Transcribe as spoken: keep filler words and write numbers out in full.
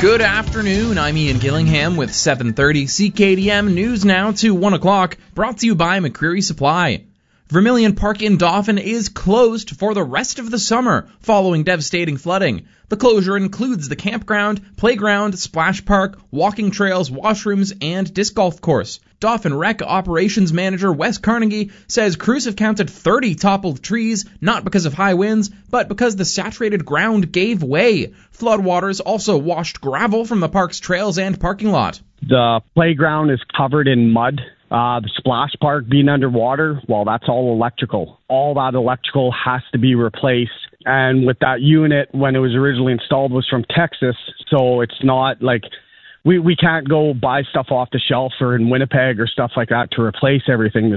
Good afternoon, I'm Ian Gillingham with seven thirty C K D M News Now to one o'clock, brought to you by McCreary Supply. Vermilion Park in Dauphin is closed for the rest of the summer following devastating flooding. The closure includes the campground, playground, splash park, walking trails, washrooms, and disc golf course. Dauphin Rec Operations Manager Wes Carnegie says crews have counted thirty toppled trees, not because of high winds, but because the saturated ground gave way. Floodwaters also washed gravel from the park's trails and parking lot. The playground is covered in mud. Uh, the splash park being underwater, well, that's all electrical. All that electrical has to be replaced. And with that unit, when it was originally installed, was from Texas. So it's not like we, we can't go buy stuff off the shelf or in Winnipeg or stuff like that to replace everything.